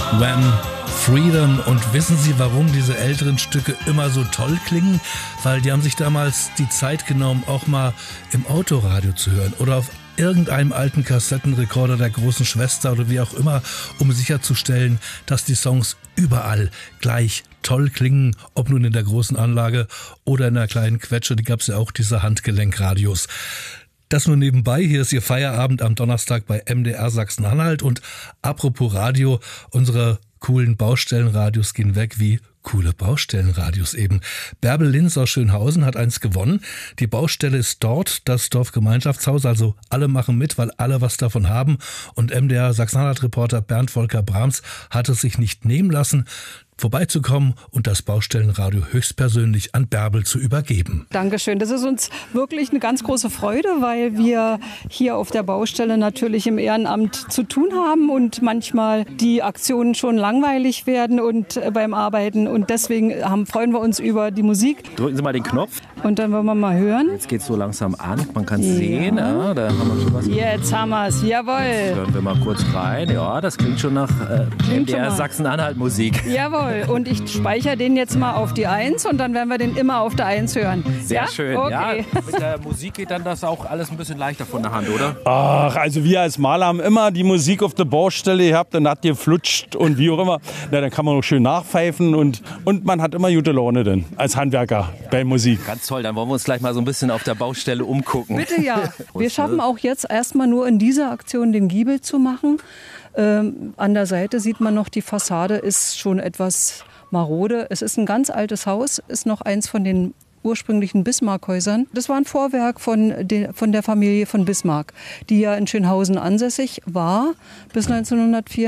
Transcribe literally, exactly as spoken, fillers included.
Wham, Freedom. Und wissen Sie, warum diese älteren Stücke immer so toll klingen? Weil die haben sich damals die Zeit genommen, auch mal im Autoradio zu hören oder auf irgendeinem alten Kassettenrekorder der großen Schwester oder wie auch immer, um sicherzustellen, dass die Songs überall gleich toll klingen, ob nun in der großen Anlage oder in der kleinen Quetsche. Die gab es ja auch, diese Handgelenkradios. Das nur nebenbei, hier ist Ihr Feierabend am Donnerstag bei M D R Sachsen-Anhalt. Und apropos Radio, unsere coolen Baustellenradios gehen weg wie coole Baustellenradios eben. Bärbel Linz aus Schönhausen hat eins gewonnen. Die Baustelle ist dort, das Dorfgemeinschaftshaus, also alle machen mit, weil alle was davon haben. Und M D R Sachsen-Anhalt-Reporter Bernd Volker Brahms hat es sich nicht nehmen lassen, vorbeizukommen und das Baustellenradio höchstpersönlich an Bärbel zu übergeben. Dankeschön. Das ist uns wirklich eine ganz große Freude, weil wir hier auf der Baustelle natürlich im Ehrenamt zu tun haben und manchmal die Aktionen schon langweilig werden und beim Arbeiten. Und deswegen haben, freuen wir uns über die Musik. Drücken Sie mal den Knopf. Und dann wollen wir mal hören. Jetzt geht es so langsam an. Man kann es ja sehen. Ja, da haben wir schon was. Jetzt haben wir es. Jawohl. Jetzt hören wir mal kurz rein. Ja, das klingt schon nach äh, M D R Sachsen-Anhalt-Musik. Jawohl. Und ich speichere den jetzt mal auf die Eins und dann werden wir den immer auf der Eins hören. Sehr ja? schön. Okay. Ja, mit der Musik geht dann das auch alles ein bisschen leichter von der Hand, oder? Ach, also wir als Maler haben immer die Musik auf der Baustelle gehabt und hat geflutscht und wie auch immer. Na, dann kann man auch schön nachpfeifen und, und man hat immer gute Laune dann als Handwerker bei Musik. Ganz toll, dann wollen wir uns gleich mal so ein bisschen auf der Baustelle umgucken. Bitte ja. Wir schaffen auch jetzt erstmal nur in dieser Aktion den Giebel zu machen. Ähm, an der Seite sieht man noch, die Fassade ist schon etwas marode. Es ist ein ganz altes Haus, ist noch eins von den ursprünglichen Bismarck-Häusern. Das war ein Vorwerk von, de, von der Familie von Bismarck, die ja in Schönhausen ansässig war bis neunzehnhundertvierundachtzig.